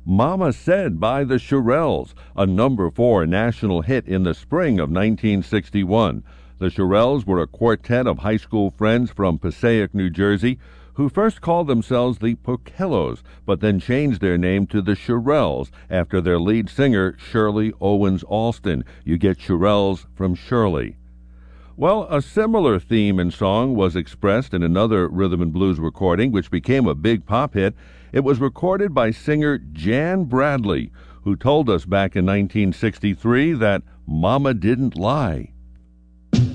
Mama Said by the Shirelles, a number 4 national hit in the spring of 1961. The Shirelles were a quartet of high school friends from Passaic, New Jersey, who first called themselves the Porcellos, but then changed their name to the Shirelles after their lead singer, Shirley Owens Alston. You get Shirelles from Shirley. Well, a similar theme and song was expressed in another rhythm and blues recording, which became a big pop hit. It was recorded by singer Jan Bradley, who told us back in 1963 that Mama didn't lie.